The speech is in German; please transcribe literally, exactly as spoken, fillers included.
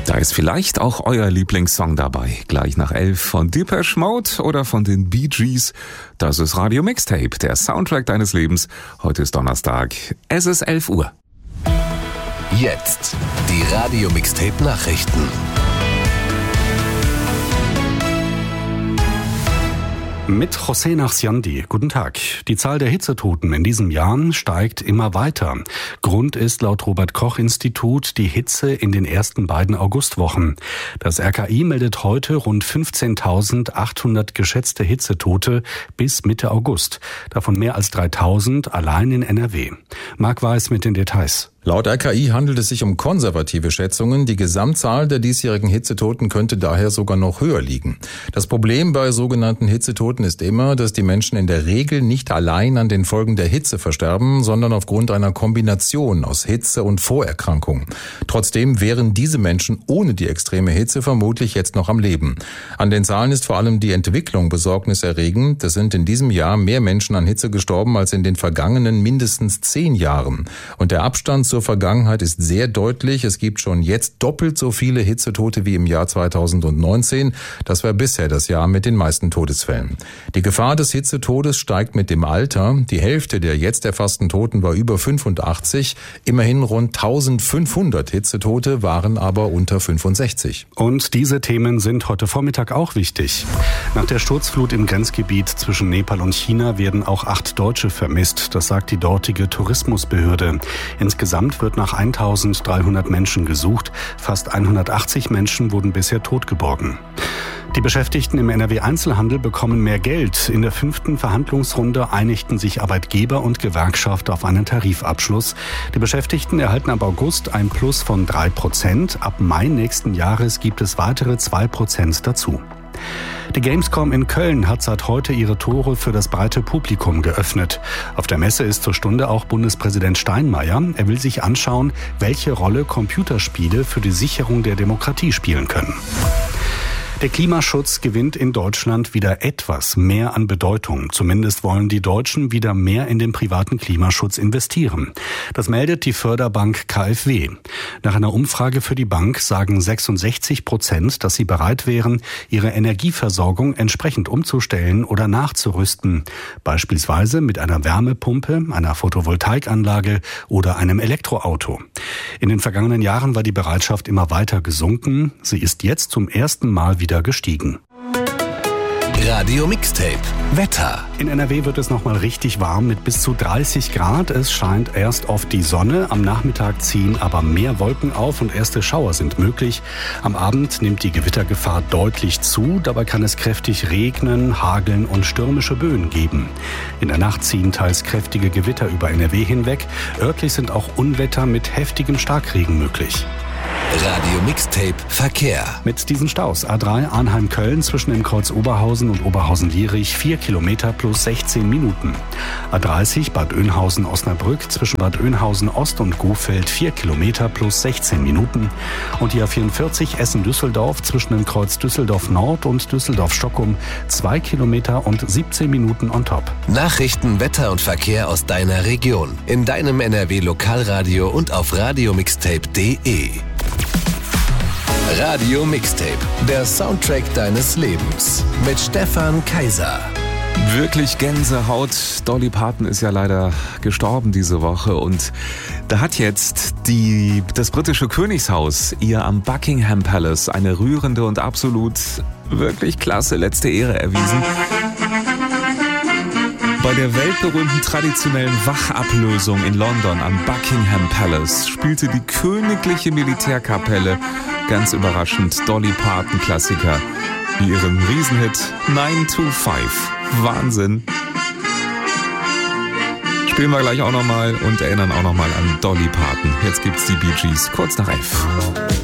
Da ist vielleicht auch euer Lieblingssong dabei. Gleich nach elf von Depeche Mode oder von den Bee Gees. Das ist Radio Mixtape, der Soundtrack deines Lebens. Heute ist Donnerstag. Es ist elf Uhr. Jetzt die Radio Mixtape Nachrichten. Mit José Nachsiandi. Guten Tag. Die Zahl der Hitzetoten in diesem Jahr steigt immer weiter. Grund ist laut Robert-Koch-Institut die Hitze in den ersten beiden Augustwochen. Das R K I meldet heute rund fünfzehntausendachthundert geschätzte Hitzetote bis Mitte August. Davon mehr als dreitausend allein in N R W. Marc Weiß mit den Details. Laut R K I handelt es sich um konservative Schätzungen. Die Gesamtzahl der diesjährigen Hitzetoten könnte daher sogar noch höher liegen. Das Problem bei sogenannten Hitzetoten ist immer, dass die Menschen in der Regel nicht allein an den Folgen der Hitze versterben, sondern aufgrund einer Kombination aus Hitze und Vorerkrankung. Trotzdem wären diese Menschen ohne die extreme Hitze vermutlich jetzt noch am Leben. An den Zahlen ist vor allem die Entwicklung besorgniserregend. Es sind in diesem Jahr mehr Menschen an Hitze gestorben als in den vergangenen mindestens zehn Jahren. Und der Abstand zur Vergangenheit ist sehr deutlich. Es gibt schon jetzt doppelt so viele Hitzetote wie im Jahr zweitausendneunzehn. Das war bisher das Jahr mit den meisten Todesfällen. Die Gefahr des Hitzetodes steigt mit dem Alter. Die Hälfte der jetzt erfassten Toten war über fünfundachtzig. Immerhin rund eintausendfünfhundert Hitzetote waren aber unter fünfundsechzig. Und diese Themen sind heute Vormittag auch wichtig. Nach der Sturzflut im Grenzgebiet zwischen Nepal und China werden auch acht Deutsche vermisst. Das sagt die dortige Tourismusbehörde. Insgesamt wird nach eintausenddreihundert Menschen gesucht. Fast hundertachtzig Menschen wurden bisher totgeborgen. Die Beschäftigten im N R W-Einzelhandel bekommen mehr Geld. In der fünften Verhandlungsrunde einigten sich Arbeitgeber und Gewerkschaft auf einen Tarifabschluss. Die Beschäftigten erhalten ab August ein Plus von drei Prozent. Ab Mai nächsten Jahres gibt es weitere zwei Prozent dazu. Die Gamescom in Köln hat seit heute ihre Tore für das breite Publikum geöffnet. Auf der Messe ist zur Stunde auch Bundespräsident Steinmeier. Er will sich anschauen, welche Rolle Computerspiele für die Sicherung der Demokratie spielen können. Der Klimaschutz gewinnt in Deutschland wieder etwas mehr an Bedeutung. Zumindest wollen die Deutschen wieder mehr in den privaten Klimaschutz investieren. Das meldet die Förderbank K f W. Nach einer Umfrage für die Bank sagen sechsundsechzig Prozent, dass sie bereit wären, ihre Energieversorgung entsprechend umzustellen oder nachzurüsten. Beispielsweise mit einer Wärmepumpe, einer Photovoltaikanlage oder einem Elektroauto. In den vergangenen Jahren war die Bereitschaft immer weiter gesunken. Sie ist jetzt zum ersten Mal wieder wieder gestiegen. Radio Mixtape Wetter. In N R W wird es nochmal richtig warm mit bis zu dreißig Grad. Es scheint erst oft die Sonne. Am Nachmittag ziehen aber mehr Wolken auf und erste Schauer sind möglich. Am Abend nimmt die Gewittergefahr deutlich zu. Dabei kann es kräftig regnen, hageln und stürmische Böen geben. In der Nacht ziehen teils kräftige Gewitter über N R W hinweg. Örtlich sind auch Unwetter mit heftigem Starkregen möglich. Radio Mixtape Verkehr. Mit diesen Staus A drei Arnheim-Köln zwischen dem Kreuz Oberhausen und Oberhausen-Lierich vier Kilometer plus sechzehn Minuten. A dreißig Bad Oeynhausen-Osnabrück zwischen Bad Oeynhausen-Ost und Gohfeld vier Kilometer plus sechzehn Minuten. Und die A vierundvierzig Essen-Düsseldorf zwischen dem Kreuz Düsseldorf-Nord und Düsseldorf-Stockholm zwei Kilometer und siebzehn Minuten on top. Nachrichten, Wetter und Verkehr aus deiner Region. In deinem N R W-Lokalradio und auf radiomixtape punkt de. Radio Mixtape, der Soundtrack deines Lebens mit Stefan Kaiser. Wirklich Gänsehaut. Dolly Parton ist ja leider gestorben diese Woche und da hat jetzt die, das britische Königshaus ihr am Buckingham Palace eine rührende und absolut wirklich klasse letzte Ehre erwiesen. Bei der weltberühmten traditionellen Wachablösung in London am Buckingham Palace spielte die königliche Militärkapelle ganz überraschend Dolly Parton Klassiker wie ihren Riesenhit nine two five. Wahnsinn. Spielen wir gleich auch nochmal und erinnern auch nochmal an Dolly Parton. Jetzt gibt's die Bee Gees kurz nach elf.